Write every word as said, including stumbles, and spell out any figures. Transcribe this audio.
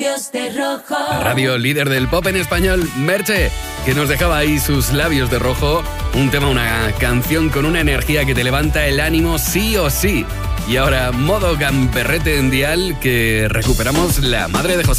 De rojo. La radio líder del pop en español, Merche, que nos dejaba ahí sus labios de rojo. Un tema, una canción con una energía que te levanta el ánimo sí o sí. Y ahora, modo gamberrete en dial, que recuperamos la madre de José.